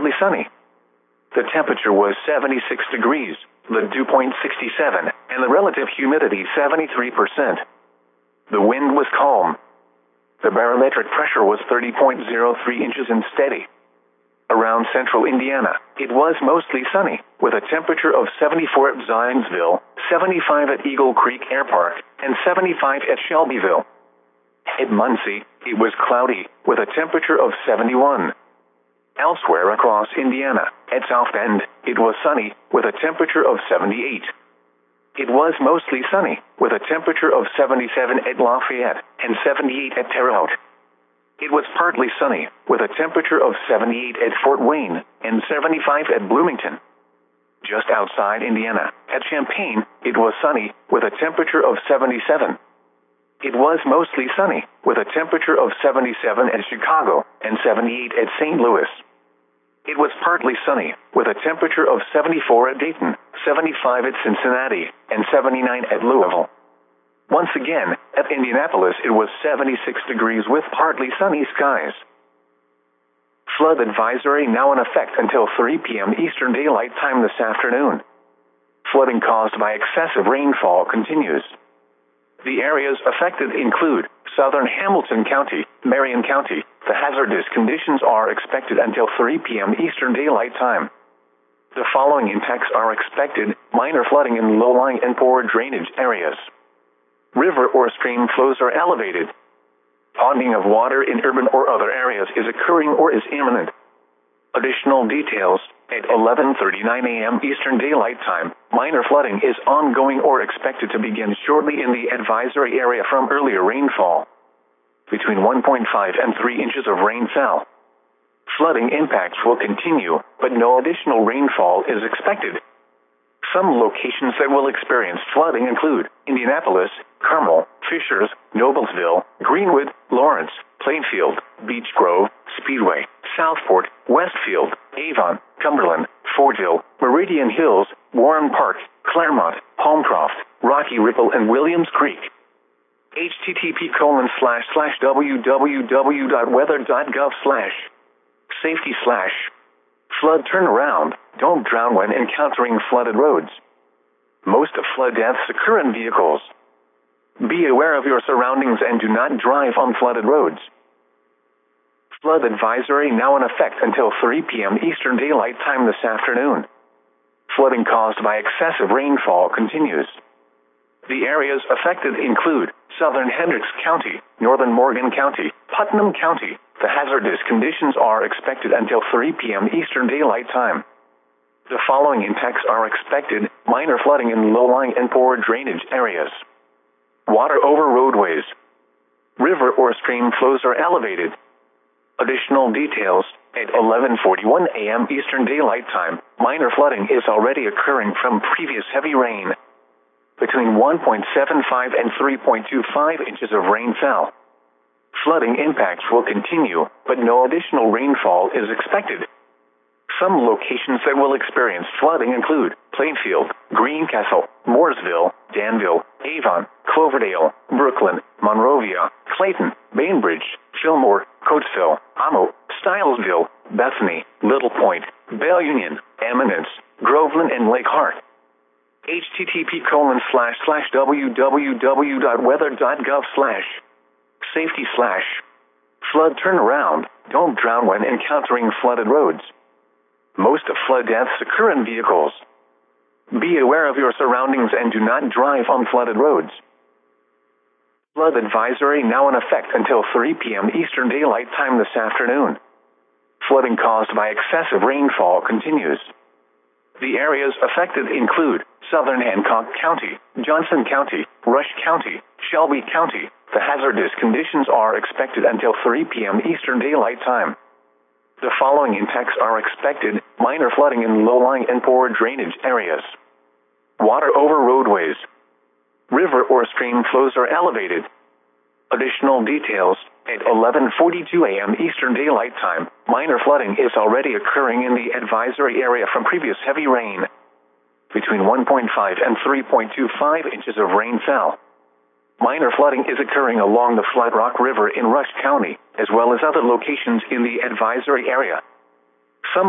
partly sunny. The temperature was 76 degrees, the dew point 67, and the relative humidity 73%. The wind was calm. The barometric pressure was 30.03 inches and steady. Around central Indiana, it was mostly sunny, with a temperature of 74 at Zionsville, 75 at Eagle Creek Air Park, and 75 at Shelbyville. At Muncie, it was cloudy, with a temperature of 71. Elsewhere across Indiana, at South Bend, it was sunny, with a temperature of 78. It was mostly sunny, with a temperature of 77 at Lafayette and 78 at Terre Haute. It was partly sunny, with a temperature of 78 at Fort Wayne and 75 at Bloomington. Just outside Indiana, at Champaign, it was sunny, with a temperature of 77. It was mostly sunny, with a temperature of 77 at Chicago and 78 at St. Louis. It was partly sunny, with a temperature of 74 at Dayton, 75 at Cincinnati, and 79 at Louisville. Once again, at Indianapolis it was 76 degrees with partly sunny skies. Flood advisory now in effect until 3 p.m. Eastern Daylight Time this afternoon. Flooding caused by excessive rainfall continues. The areas affected include southern Hamilton County, Marion County. The hazardous conditions are expected until 3 p.m. Eastern Daylight Time. The following impacts are expected: minor flooding in low-lying and poor drainage areas. River or stream flows are elevated. Ponding of water in urban or other areas is occurring or is imminent. Additional details: at 11:39 a.m. Eastern Daylight Time, minor flooding is ongoing or expected to begin shortly in the advisory area from earlier rainfall. Between 1.5 and 3 inches of rain fell. Flooding impacts will continue, but no additional rainfall is expected. Some locations that will experience flooding include Indianapolis, Carmel, Fishers, Noblesville, Greenwood, Lawrence, Plainfield, Beech Grove, Speedway, Southport, Westfield, Avon, Cumberland, Fordville, Meridian Hills, Warren Park, Claremont, Holmcroft, Rocky Ripple, and Williams Creek. http://www.weather.gov/safety/ flood turnaround. Don't drown when encountering flooded roads. Most of flood deaths occur in vehicles. Be aware of your surroundings and do not drive on flooded roads. Flood advisory now in effect until 3 p.m. Eastern Daylight Time this afternoon. Flooding caused by excessive rainfall continues. The areas affected include southern Hendricks County, northern Morgan County, Putnam County. The hazardous conditions are expected until 3 p.m. Eastern Daylight Time. The following impacts are expected: minor flooding in low-lying and poor drainage areas. Water over roadways. River or stream flows are elevated. Additional details: at 11:41 a.m. Eastern Daylight Time, minor flooding is already occurring from previous heavy rain. Between 1.75 and 3.25 inches of rain fell. Flooding impacts will continue, but no additional rainfall is expected. Some locations that will experience flooding include Plainfield, Greencastle, Mooresville, Danville, Avon, Cloverdale, Brooklyn, Monrovia, Clayton, Bainbridge, Fillmore, Coatesville, Amo, Stylesville, Bethany, Little Point, Belle Union, Eminence, Groveland, and Lake Hart. http://www.weather.gov/safety/ flood turnaround. Don't drown when encountering flooded roads. Most of flood deaths occur in vehicles. Be aware of your surroundings and do not drive on flooded roads. Flood advisory now in effect until 3 p.m. Eastern Daylight Time this afternoon. Flooding caused by excessive rainfall continues. The areas affected include southern Hancock County, Johnson County, Rush County, Shelby County. The hazardous conditions are expected until 3 p.m. Eastern Daylight Time. The following impacts are expected: minor flooding in low-lying and poor drainage areas. Water over roadways. River or stream flows are elevated. Additional details: at 11:42 a.m. Eastern Daylight Time, minor flooding is already occurring in the advisory area from previous heavy rain. Between 1.5 and 3.25 inches of rain fell. Minor flooding is occurring along the Flat Rock River in Rush County, as well as other locations in the advisory area.